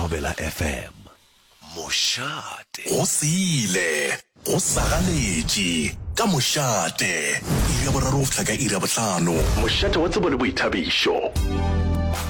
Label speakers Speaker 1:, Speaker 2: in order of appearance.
Speaker 1: Thobela FM. Moshate
Speaker 2: go sile go sagaletše ka mošate iri ya boraro go fihla ka iri ya bohlano.
Speaker 1: mošate wa tsebo le boithabišo.